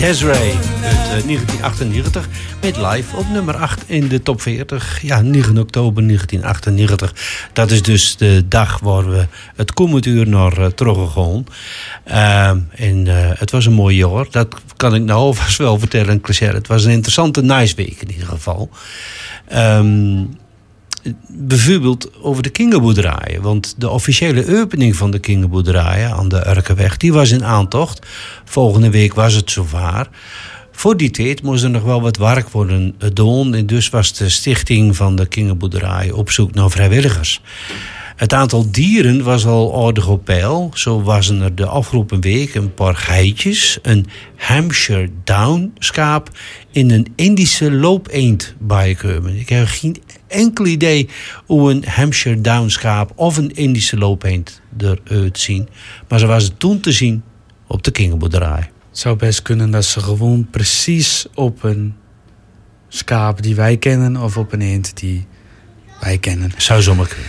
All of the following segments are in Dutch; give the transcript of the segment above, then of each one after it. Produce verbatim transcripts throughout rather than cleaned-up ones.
Desiree uit negentien achtennegentig met live op nummer acht in de top veertig. Ja, negen oktober negentien achtennegentig. Dat is dus de dag waar we het Koemetuur naar uh, teruggegaan. Uh, en uh, het was een mooi jaar. Dat kan ik nou alvast wel vertellen, Claire. Het was een interessante nice week in ieder geval. Um, Bijvoorbeeld over de kinderboerderijen. Want de officiële opening van de kinderboerderijen aan de Urkenweg, die was in aantocht. Volgende week was het zowaar. Voor die tijd moest er nog wel wat werk worden gedaan. En dus was de stichting van de kinderboerderij op zoek naar vrijwilligers. Het aantal dieren was al aardig op peil. Zo waren er de afgelopen week een paar geitjes, een Hampshire Down schaap en een Indische loopeend bijgekomen. Ik heb geen enkel idee hoe een Hampshire Down schaap of een Indische loopeend eruit zien. Maar ze was toen te zien op de kinderboerderij. Het zou best kunnen dat ze gewoon precies op een schaap die wij kennen of op een eend die wij kennen. Zou zomaar kunnen.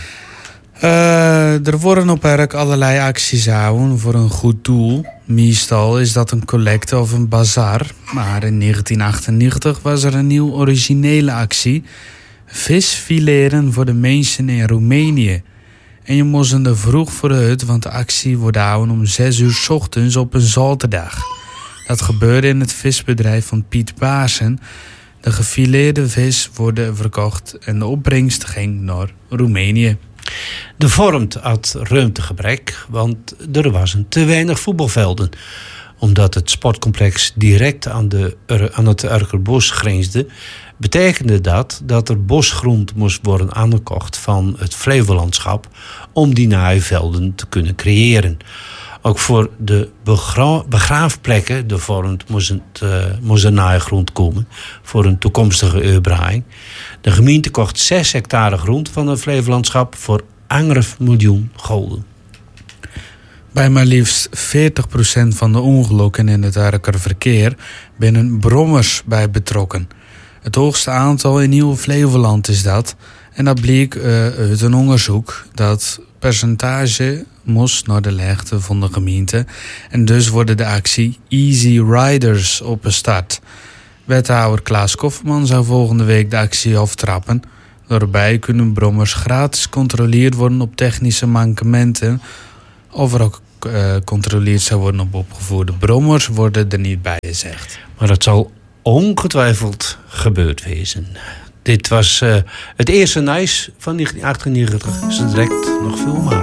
Uh, er worden op werk allerlei acties houden voor een goed doel. Meestal is dat een collecte of een bazaar. Maar in negentien achtennegentig was er een nieuw originele actie. Vis fileren voor de mensen in Roemenië. En je moest er vroeg voor de hut, want de actie wordt gehouden om zes uur 's ochtends op een zaterdag. Dat gebeurde in het visbedrijf van Piet Baasen. De gefileerde vis worden verkocht en de opbrengst ging naar Roemenië. De vormt had ruimtegebrek, want er waren te weinig voetbalvelden. Omdat het sportcomplex direct aan, de, aan het Urkerbos grensde, betekende dat dat er bosgrond moest worden aangekocht van het Flevolandschap om die naaivelden te kunnen creëren. Ook voor de begra- begraafplekken, de vormt, moest, het, uh, moest er naaigrond komen voor een toekomstige uitbreiding. De gemeente kocht zes hectare grond van het Flevolandschap voor anderhalf miljoen gulden. Bij maar liefst veertig procent van de ongelukken in het Urkerverkeer binnen brommers bij betrokken. Het hoogste aantal in Nieuw Flevoland is dat. En dat bleek uh, uit een onderzoek. Dat percentage moest naar de legte van de gemeente. En dus worden de actie Easy Riders opgestart. Wethouder Klaas Kofferman zou volgende week de actie aftrappen. Daarbij kunnen brommers gratis gecontroleerd worden op technische mankementen. Of er ook gecontroleerd uh, zou worden op opgevoerde brommers, worden er niet bij gezegd. Maar dat zal ongetwijfeld gebeurd wezen. Dit was uh, het eerste nice van negentien achtennegentig. Is er direct nog veel maar.